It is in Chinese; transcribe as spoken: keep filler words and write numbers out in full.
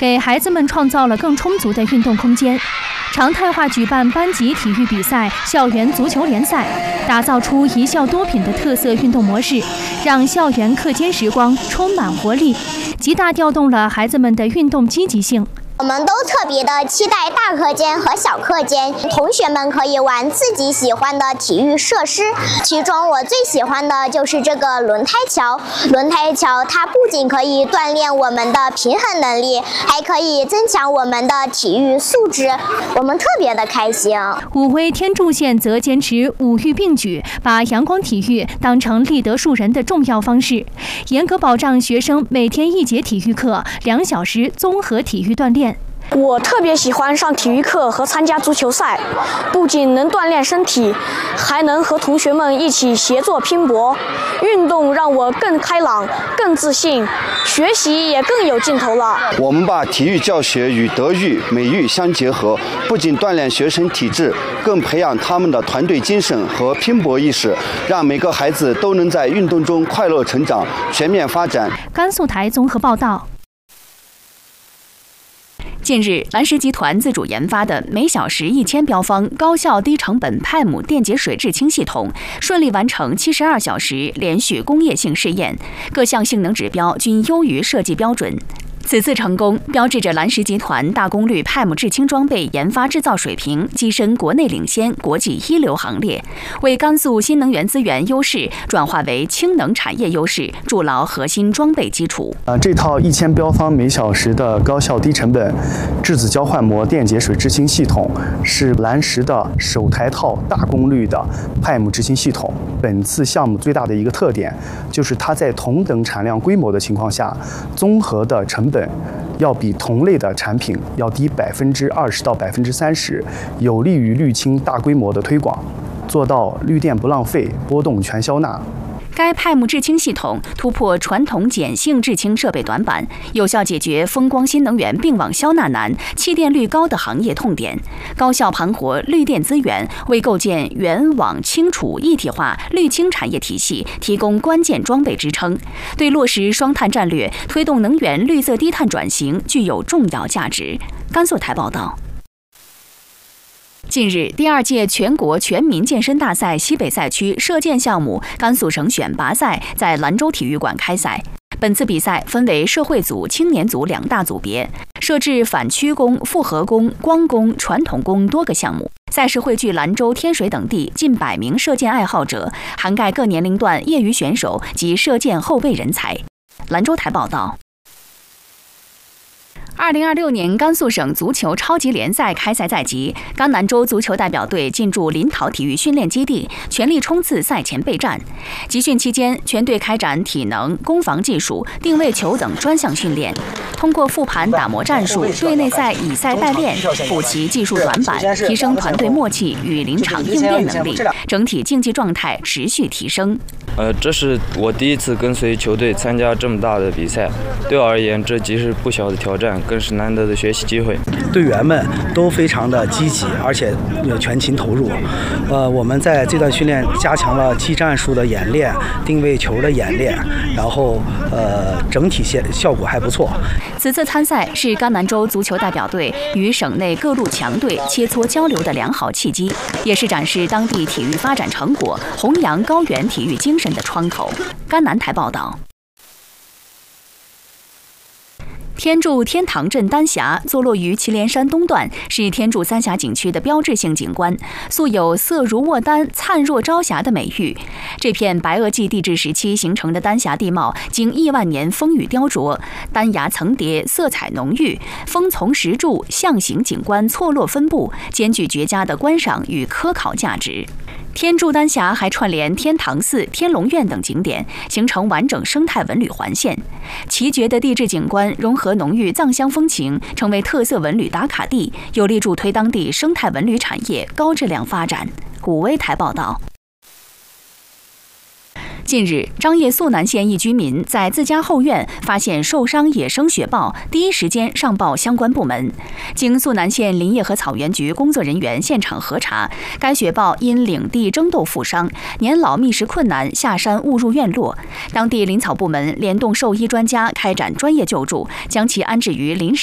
给孩子们创造了更充足的运动空间。常态化举办班级体育比赛、校园足球联赛，打造出一校多品的特色运动模式，让校园课间时光充满活力，极大调动了孩子们的运动积极性。 我们都特别的期待大课间和小课间，同学们可以玩自己喜欢的体育设施。其中我最喜欢的就是这个轮胎桥。轮胎桥它不仅可以锻炼我们的平衡能力，还可以增强我们的体育素质，我们特别的开心。 武威天柱县则坚持五育并举，把阳光体育当成立德树人的重要方式，严格保障学生每天一节体育课，两小时综合体育锻炼。 我特别喜欢上体育课和参加足球赛，不仅能锻炼身体，还能和同学们一起协作拼搏。运动让我更开朗、更自信，学习也更有劲头了。 我们把体育教学与德育、美育相结合，不仅锻炼学生体质，更培养他们的团队精神和拼搏意识，让每个孩子都能在运动中快乐成长、全面发展。 甘肃台综合报道。 近日，蓝石集团自主研发的每小时一千标方高效低成本派姆电解水制氢系统顺利完成七十二小时连续工业性试验，各项性能指标均优于设计标准。此次成功标志着蓝石集团大功率派姆制氢装备研发制造水平跻身国内领先、国际一流行列，为甘肃新能源资源优势转化为氢能产业优势筑牢核心装备基础。 呃，这套一千标方每小时的高效低成本质子交换膜电解水制氢系统，是蓝石的首台套大功率的派姆制氢系统。本次项目最大的一个特点就是它在同等产量规模的情况下，综合的成本要比同类的产品要低百分之二十到百分之三十，有利于滤氢大规模的推广，做到绿电不浪费、波动全消纳。 该派姆制氢系统突破传统碱性制氢设备短板，有效解决风光新能源并网消纳难、气电率高的行业痛点，高效盘活绿电资源，为构建原网氢储一体化绿氢产业体系提供关键装备支撑，对落实双碳战略、推动能源绿色低碳转型具有重要价值。甘肃台报道。近日，第二届全国全民健身大赛西北赛区射箭项目甘肃省选拔赛在兰州体育馆开赛。本次比赛分为社会组、青年组两大组别，设置反曲弓、复合弓、光弓、传统弓多个项目。赛事汇聚兰州、天水等地近百名射箭爱好者，涵盖各年龄段业余选手及射箭后备人才。兰州台报道。二零二六年甘肃省足球超级联赛开赛在即，甘南州足球代表队进驻临洮体育训练基地，全力冲刺赛前备战。集训期间，全队开展体能、攻防技术、定位球等专项训练，通过复盘打磨战术、队内赛以赛代练，补齐技术短板，提升团队默契与临场应变能力，整体竞技状态持续提升。 呃，这是我第一次跟随球队参加这么大的比赛，对我而言，这既是不小的挑战，更是难得的学习机会。 队员们都非常的积极，而且全情投入。呃，我们在这段训练加强了技战术的演练、定位球的演练，然后呃，整体效效果还不错。 此次参赛是甘南州足球代表队与省内各路强队切磋交流的良好契机，也是展示当地体育发展成果、弘扬高原体育精神的窗口。甘南台报道。天柱天堂镇丹霞坐落于祁连山东段，是天柱三峡景区的标志性景观，素有色如卧丹、灿若朝霞的美誉。这片白垩纪地质时期形成的丹霞地貌，经亿万年风雨雕琢，丹崖层叠，色彩浓郁，峰丛石柱、象形景观错落分布，兼具绝佳的观赏与科考价值。天柱丹霞还串联天堂寺、天龙院等景点，形成完整生态文旅环线。奇绝的地质景观融合浓郁藏乡风情，成为特色文旅打卡地，有力助推当地生态文旅产业高质量发展。武威台报道。近日，张掖肃南县一居民在自家后院发现受伤野生雪豹，第一时间上报相关部门。经肃南县林业和草原局工作人员现场核查，该雪豹因领地争斗负伤，年老觅食困难，下山误入院落。当地林草部门联动兽医专家开展专业救助，将其安置于临时